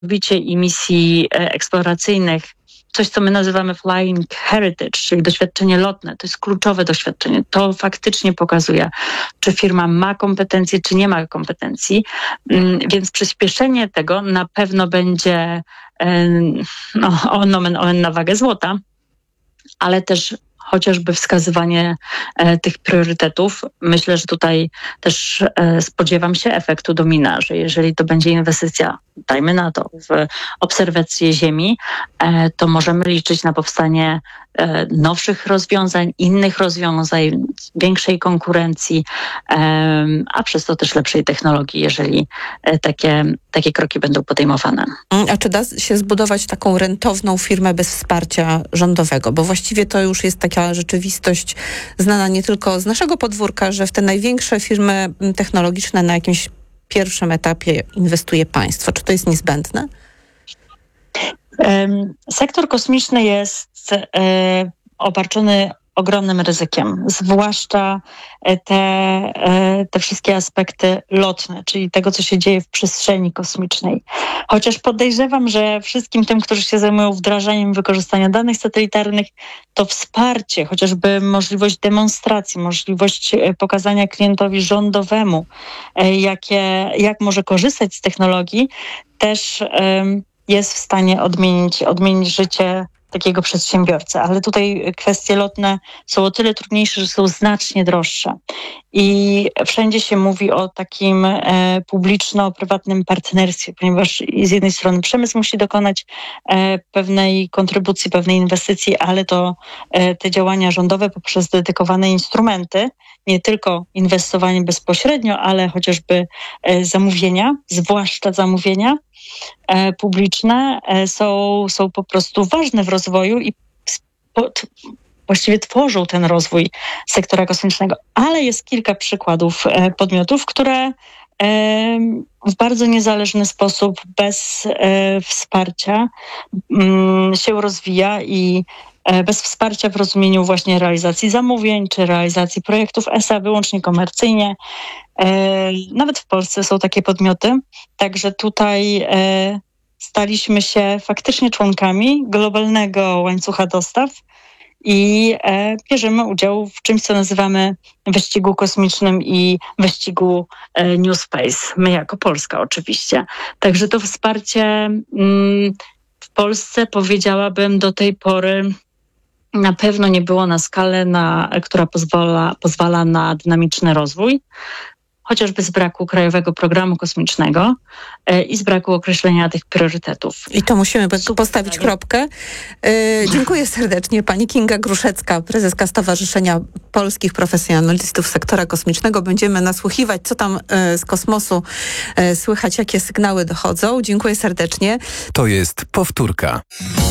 orbicie i misji eksploracyjnych coś, co my nazywamy flying heritage, czyli doświadczenie lotne. To jest kluczowe doświadczenie. To faktycznie pokazuje, czy firma ma kompetencje, czy nie ma kompetencji. Więc przyspieszenie tego na pewno będzie nomen omen na wagę złota, ale też chociażby wskazywanie tych priorytetów. Myślę, że tutaj też spodziewam się efektu domina, że jeżeli to będzie inwestycja, dajmy na to, w obserwację Ziemi, to możemy liczyć na powstanie nowszych rozwiązań, innych rozwiązań, większej konkurencji, a przez to też lepszej technologii, jeżeli takie kroki będą podejmowane. A czy da się zbudować taką rentowną firmę bez wsparcia rządowego? Bo właściwie to już jest taka rzeczywistość znana nie tylko z naszego podwórka, że w te największe firmy technologiczne na jakimś pierwszym etapie inwestuje państwo. Czy to jest niezbędne? Sektor kosmiczny jest obarczony ogromnym ryzykiem, zwłaszcza te wszystkie aspekty lotne, czyli tego, co się dzieje w przestrzeni kosmicznej. Chociaż podejrzewam, że wszystkim tym, którzy się zajmują wdrażaniem wykorzystania danych satelitarnych, to wsparcie, chociażby możliwość demonstracji, możliwość pokazania klientowi rządowemu, jak może korzystać z technologii, też jest w stanie odmienić życie takiego przedsiębiorcy. Ale tutaj kwestie lotne są o tyle trudniejsze, że są znacznie droższe. I wszędzie się mówi o takim publiczno-prywatnym partnerstwie, ponieważ z jednej strony przemysł musi dokonać pewnej kontrybucji, pewnej inwestycji, ale to te działania rządowe poprzez dedykowane instrumenty, nie tylko inwestowanie bezpośrednio, ale chociażby zamówienia, zwłaszcza zamówienia publiczne są po prostu ważne w rozwoju i właściwie tworzą ten rozwój sektora kosmicznego. Ale jest kilka przykładów podmiotów, które w bardzo niezależny sposób, bez wsparcia się rozwija i bez wsparcia w rozumieniu właśnie realizacji zamówień czy realizacji projektów ESA wyłącznie komercyjnie. Nawet w Polsce są takie podmioty, także tutaj staliśmy się faktycznie członkami globalnego łańcucha dostaw i bierzemy udział w czymś, co nazywamy wyścigu kosmicznym i wyścigu New Space. My jako Polska oczywiście. Także to wsparcie w Polsce, powiedziałabym, do tej pory na pewno nie było na skalę, która pozwala na dynamiczny rozwój, chociażby z braku Krajowego Programu Kosmicznego i z braku określenia tych priorytetów. I to musimy postawić kropkę. Dziękuję serdecznie. Pani Kinga Gruszecka, prezeska Stowarzyszenia Polskich Profesjonalistów Sektora Kosmicznego. Będziemy nasłuchiwać, co tam z kosmosu słychać, jakie sygnały dochodzą. Dziękuję serdecznie. To jest powtórka.